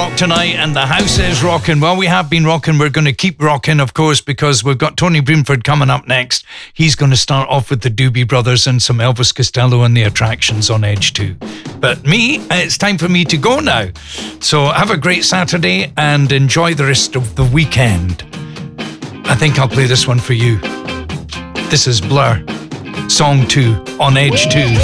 rock tonight, and the house is rocking. Well, we have been rocking. We're going to keep rocking, of course, because we've got Tony Broomford coming up next. He's going to start off with the Doobie Brothers and some Elvis Costello and the Attractions on Edge 2. But it's time for me to go now. So have a great Saturday and enjoy the rest of the weekend. I think I'll play this one for you. This is Blur, Song 2 on Edge 2.